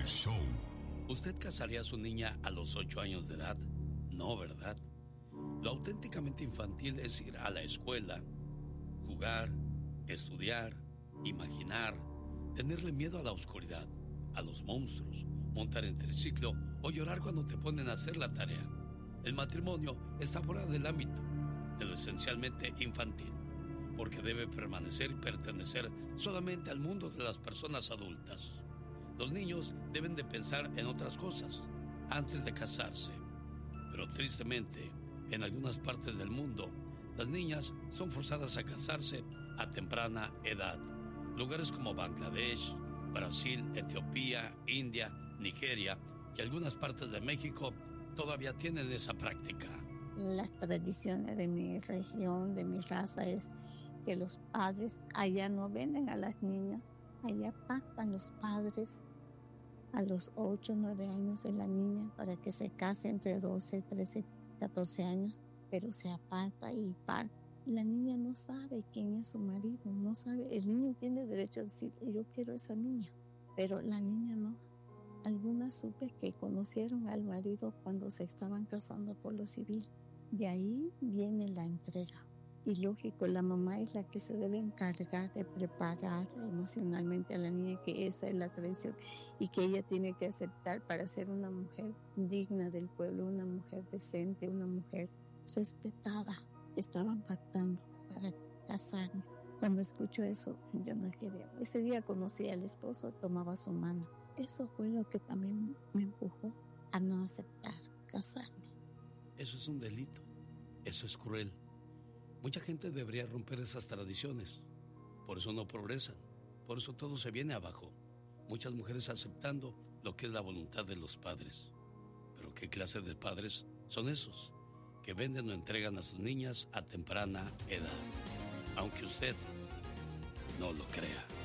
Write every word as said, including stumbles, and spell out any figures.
show. ¿Usted casaría a su niña a los ocho años de edad? No, ¿verdad? Lo auténticamente infantil es ir a la escuela, jugar, estudiar, imaginar, tenerle miedo a la oscuridad, a los monstruos, montar en triciclo o llorar cuando te ponen a hacer la tarea. El matrimonio está fuera del ámbito de lo esencialmente infantil, porque debe permanecer y pertenecer solamente al mundo de las personas adultas. Los niños deben de pensar en otras cosas antes de casarse. Pero tristemente, en algunas partes del mundo, las niñas son forzadas a casarse a temprana edad. Lugares como Bangladesh, Brasil, Etiopía, India, Nigeria y algunas partes de México todavía tienen esa práctica. Las tradiciones de mi región, de mi raza, es que los padres allá no venden a las niñas, allá pactan los padres a los ocho, nueve años de la niña para que se case entre doce, trece, catorce años, pero se aparta y par. La niña no sabe quién es su marido, no sabe. El niño tiene derecho a decir, yo quiero a esa niña, pero la niña no. Algunas supe que conocieron al marido cuando se estaban casando por lo civil. De ahí viene la entrega. Y lógico, la mamá es la que se debe encargar de preparar emocionalmente a la niña, que esa es la tradición y que ella tiene que aceptar para ser una mujer digna del pueblo, una mujer decente, una mujer respetada. Estaban pactando para casarme. Cuando escucho eso, yo no quería. Ese día conocí al esposo, tomaba su mano. Eso fue lo que también me empujó a no aceptar casarme. Eso es un delito, eso es cruel. Mucha gente debería romper esas tradiciones. Por eso no progresan, por eso todo se viene abajo. Muchas mujeres aceptando lo que es la voluntad de los padres. Pero ¿qué clase de padres son esos que venden o entregan a sus niñas a temprana edad? Aunque usted no lo crea.